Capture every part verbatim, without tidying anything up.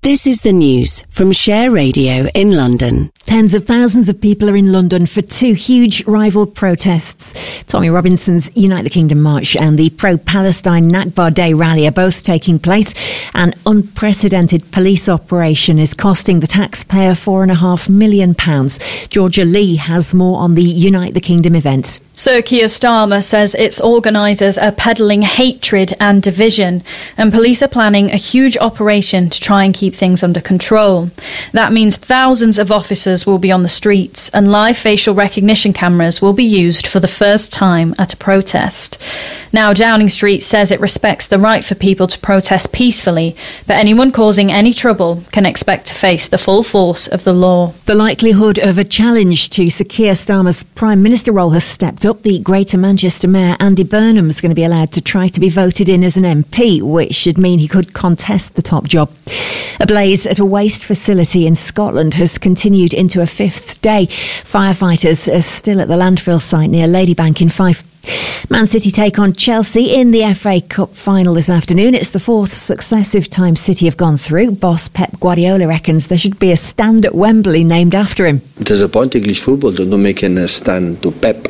This is the news from Share Radio in London. Tens of thousands of people are in London for two huge rival protests. Tommy Robinson's Unite the Kingdom March and the pro-Palestine Nakba Day rally are both taking place. An unprecedented police operation is costing the taxpayer four and a half million pounds. Georgia Lee has more on the Unite the Kingdom event. Sir Keir Starmer says its organisers are peddling hatred and division, and police are planning a huge operation to try and keep things under control. That means thousands of officers will be on the streets, and live facial recognition cameras will be used for the first time at a protest. Now, Downing Street says it respects the right for people to protest peacefully, but anyone causing any trouble can expect to face the full force of the law. The likelihood of a challenge to Sir Keir Starmer's Prime Minister role has stepped up. The Greater Manchester Mayor Andy Burnham is going to be allowed to try to be voted in as an M P, which should mean he could contest the top job. A blaze at a waste facility in Scotland has continued into a fifth day. Firefighters are still at the landfill site near Ladybank in Fife. Man City take on Chelsea in the F A Cup final this afternoon. It's the fourth successive time City have gone through. Boss Pep Guardiola reckons there should be a stand at Wembley named after him. Disappointing English football to not making a stand to Pep.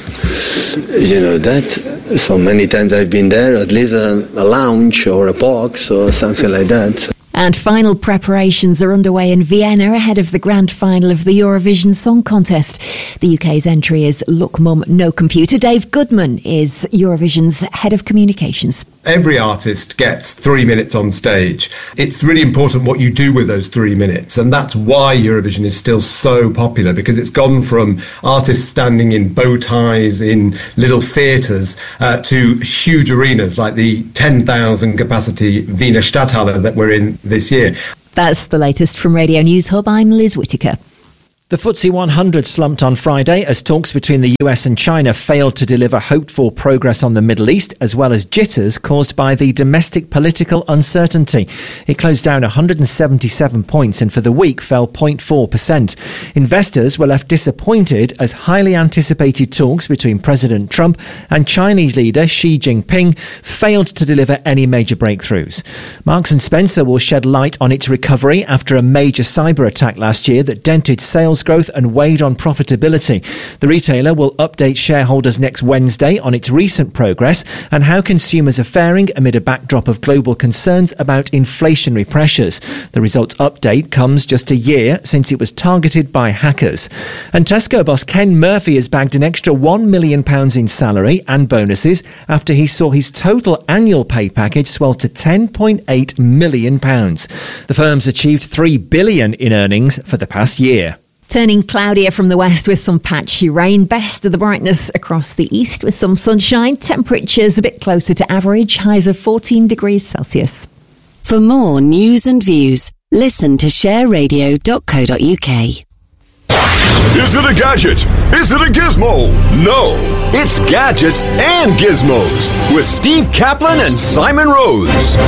You know that. So many times I've been there, at least a, a lounge or a box or something like that. And final preparations are underway in Vienna ahead of the grand final of the Eurovision Song Contest. The U K's entry is Look Mum, No Computer. Dave Goodman is Eurovision's head of communications. Every artist gets three minutes on stage. It's really important what you do with those three minutes. And that's why Eurovision is still so popular, because it's gone from artists standing in bow ties in little theatres uh, to huge arenas like the ten thousand capacity Wiener Stadthalle that we're in this year. That's the latest from Radio News Hub. I'm Liz Whittaker. The F T S E one hundred slumped on Friday as talks between the U S and China failed to deliver hoped-for progress on the Middle East, as well as jitters caused by the domestic political uncertainty. It closed down one hundred seventy-seven points and for the week fell zero point four percent. Investors were left disappointed as highly anticipated talks between President Trump and Chinese leader Xi Jinping failed to deliver any major breakthroughs. Marks and Spencer will shed light on its recovery after a major cyber attack last year that dented sales growth and weighed on profitability. The retailer will update shareholders next Wednesday on its recent progress and how consumers are faring amid a backdrop of global concerns about inflationary pressures. The results update comes just a year since it was targeted by hackers. And Tesco boss Ken Murphy has bagged an extra one million pounds in salary and bonuses after he saw his total annual pay package swell to ten point eight million pounds. The firm's achieved three billion pounds in earnings for the past year. Turning cloudier from the west with some patchy rain. Best of the brightness across the east with some sunshine. Temperatures a bit closer to average. Highs of fourteen degrees Celsius. For more news and views, listen to share radio dot co dot uk. Is it a gadget? Is it a gizmo? No, it's Gadgets and Gizmos with Steve Kaplan and Simon Rose.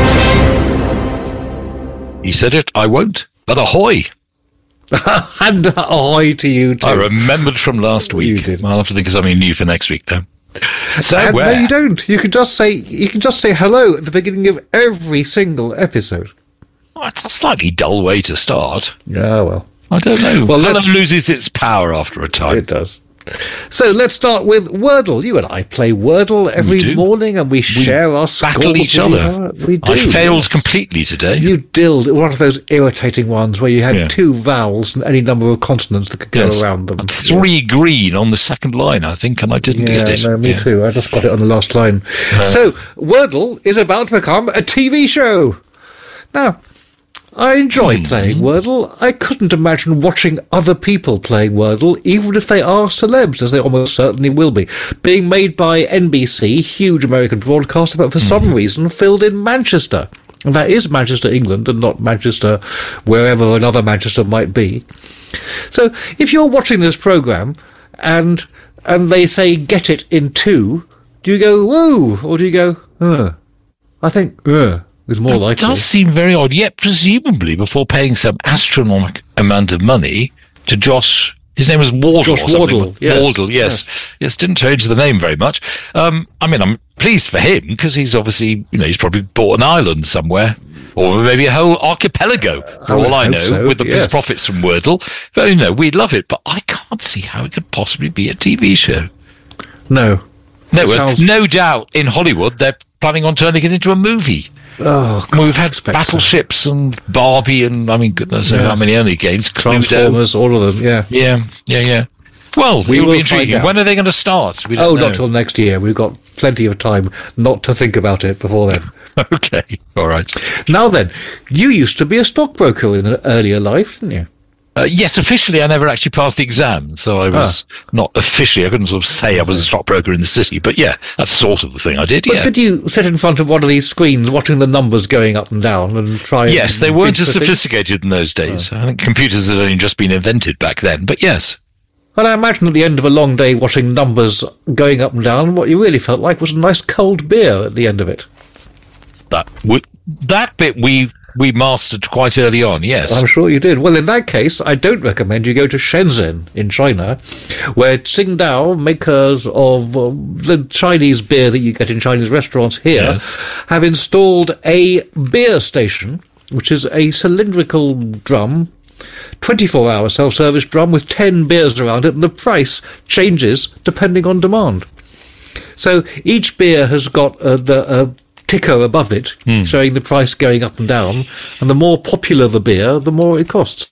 He said it, I won't, but ahoy! And ahoy to you too. I remembered from last week. I'll have to think of something new for next week, though. So and where? No, you don't. You can just say you can just say hello at the beginning of every single episode. Oh, it's a slightly dull way to start. Yeah, well, I don't know. Well, Hello loses its power after a time. It does. So let's start with Wordle. You and I play Wordle every morning, and we, we share our battle each other. We do. I failed yes. completely today. You did one of those irritating ones where you had yeah. two vowels and any number of consonants that could go yes. around them. And three yeah. green on the second line, I think, and I didn't yeah, get it. No, me yeah. too. I just got it on the last line. Uh, so Wordle is about to become a T V show. Now, I enjoyed mm-hmm. playing Wordle. I couldn't imagine watching other people playing Wordle, even if they are celebs, as they almost certainly will be. Being made by N B C, huge American broadcaster, but for mm-hmm. some reason filmed in Manchester. And that is Manchester, England, and not Manchester, wherever another Manchester might be. So, if you're watching this programme, and and they say, get it in two, do you go, whoa, or do you go, uh? I think, uh. is more likely. It does seem very odd, yet presumably before paying some astronomical amount of money to Josh, his name was Wardle. Josh Wardle, yes. Wardle, yes. yes. Yes, didn't change the name very much. Um, I mean, I'm pleased for him, because he's obviously, you know, he's probably bought an island somewhere Or maybe a whole archipelago, for I would all I hope know, so, with the yes. profits from Wordle. But, you know, we'd love it, but I can't see how it could possibly be a T V show. No. No, It uh, sounds- no doubt in Hollywood they're planning on turning it into a movie. Oh, I mean, we've had expect battleships and Barbie and, I mean, goodness knows Yes. how many only games. Cluedo. Transformers, all of them, yeah. Yeah, yeah, yeah. Well, We it'll will be intriguing. find out. When are they going to start? We Oh, don't know. not till next year. We've got plenty of time not to think about it before then. Okay, all right. Now then, you used to be a stockbroker in an earlier life, didn't you? Uh, yes, officially, I never actually passed the exam, so I was not officially. I couldn't sort of say I was a stockbroker in the city, but yeah, that's sort of the thing I did. But Yeah. could you sit in front of one of these screens watching the numbers going up and down and try and Yes, they weren't bid as for things? sophisticated in those days. I think computers had only just been invented back then, but yes. And I imagine at the end of a long day watching numbers going up and down, what you really felt like was a nice cold beer at the end of it. That w- that bit we we mastered quite early on, yes. I'm sure you did. Well, in that case, I don't recommend you go to Shenzhen in China, where Tsingtao, makers of uh, the Chinese beer that you get in Chinese restaurants here, Yes. have installed a beer station, which is a cylindrical drum, twenty-four hour self-service drum with ten beers around it, and the price changes depending on demand. So each beer has got uh, the uh, ticker above it, showing the price going up and down, and the more popular the beer, the more it costs.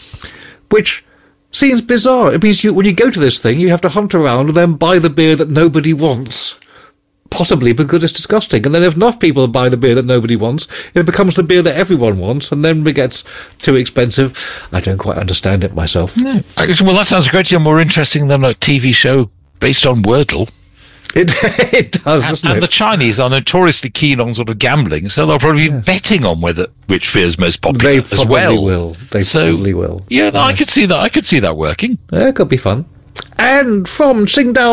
Which seems bizarre. It means you, when you go to this thing, you have to hunt around and then buy the beer that nobody wants. Possibly because it's disgusting. And then if enough people buy the beer that nobody wants, it becomes the beer that everyone wants, and then it gets too expensive. I don't quite understand it myself. No. I guess- Well, that sounds a great deal more interesting than a T V show based on Wordle. It, it does, And, doesn't and it? the Chinese are notoriously keen on sort of gambling, so they'll probably be betting on whether which beer is most popular They as probably well. will. They So, probably will. Yeah, no, I could see that. I could see that working. Yeah, it could be fun. And from Tsingtao